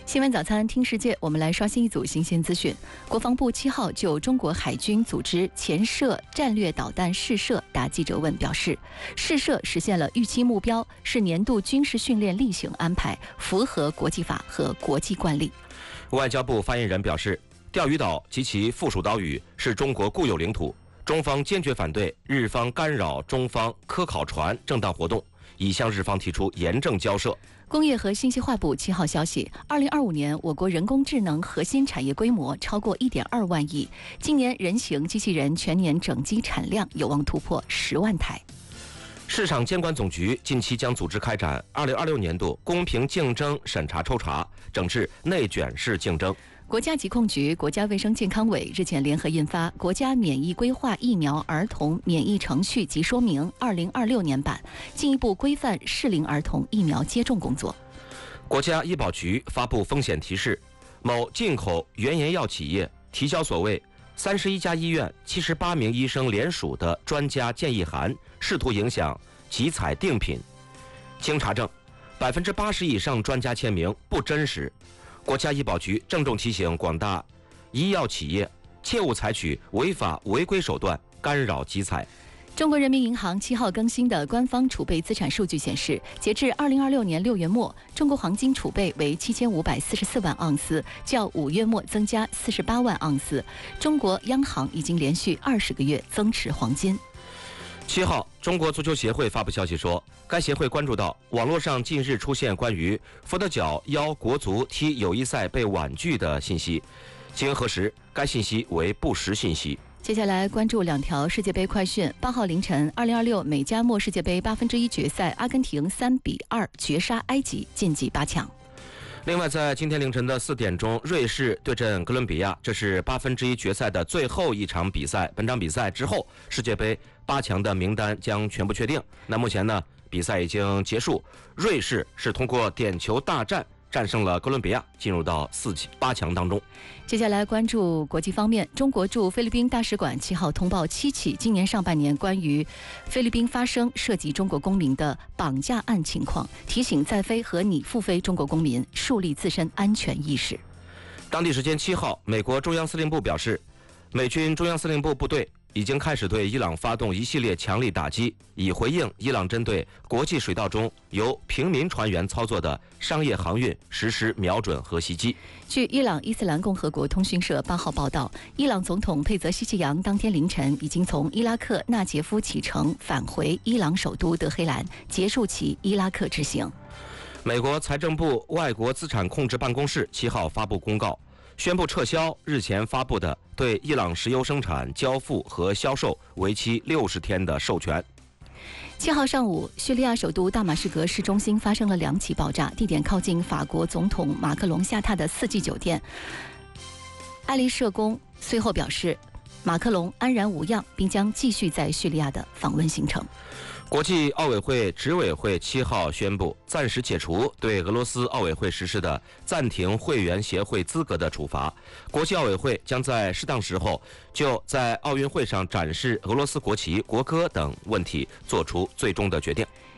新闻早餐听世界，我们来刷新一组新鲜资讯。国防部7号就中国海军组织潜射战略导弹试射答记者问表示，试射实现了预期目标，是年度军事训练例行安排，符合国际法和国际惯例。 外交部发言人表示，钓鱼岛及其附属岛屿是中国固有领土，中方坚决反对日方干扰中方科考船正当活动，已向日方提出严正交涉。 工业和信息化部7号消息，2025年我国人工智能核心产业规模超过1.2万亿，今年人形机器人全年整机产量有望突破10万台。 市场监管总局近期将组织开展2026年度公平竞争审查抽查，整治内卷式竞争。 国家疾控局、国家卫生健康委日前联合印发《国家免疫规划疫苗儿童免疫程序及说明（2026年版）》，进一步规范适龄儿童疫苗接种工作。 国家医保局发布风险提示，某进口原研药企业提交所谓31家医院78名医生联署的专家建议函，试图影响集采定品。经查证，80%以上专家签名不真实。国家医保局郑重提醒广大医药企业，切勿采取违法违规手段干扰集采。 中国人民银行7号更新的官方储备资产数据显示，截至2026年6月末，中国黄金储备为7544万盎司，较5月末增加48万盎司。中国央行已经连续20个月增持黄金。 7号，中国足球协会发布消息说，该协会关注到网络上近日出现关于佛得角邀国足踢友谊赛被婉拒的信息，经核实，该信息为不实信息。 接下来关注2条世界杯快讯。8号凌晨，2026美加墨世界杯1/8决赛，阿根廷3-2绝杀埃及，晋级8强。 另外，在今天凌晨的4点钟，瑞士对阵哥伦比亚，这是1/8决赛的最后一场比赛。本场比赛之后，世界杯8强的名单将全部确定。那目前呢，比赛已经结束，瑞士是通过点球大战战胜了哥伦比亚，进入到8强当中。 接下来关注国际方面，中国驻菲律宾大使馆7号通报7起今年上半年关于菲律宾发生涉及中国公民的绑架案情况，提醒在菲和拟赴菲中国公民树立自身安全意识。 当地时间7号，美国中央司令部表示，美军中央司令部部队已经开始对伊朗发动一系列强力打击，以回应伊朗针对国际水道中由平民船员操作的商业航运实施瞄准和袭击。 据伊朗伊斯兰共和国通讯社8号报道，伊朗总统佩泽希奇扬当天凌晨已经从伊拉克纳杰夫启程返回伊朗首都德黑兰，结束其伊拉克之行。 美国财政部外国资产控制办公室7号发布公告，宣布撤销日前发布的对伊朗石油生产、交付和销售为期60天的授权。 7号上午，叙利亚首都大马士革市中心发生了2起爆炸，地点靠近法国总统马克龙下榻的4季酒店。埃利舍宫随后表示，马克龙安然无恙，并将继续在叙利亚的访问行程。 国际奥委会执委会7号宣布，暂时解除对俄罗斯奥委会实施的暂停会员协会资格的处罚。国际奥委会将在适当时候就在奥运会上展示俄罗斯国旗、国歌等问题作出最终的决定。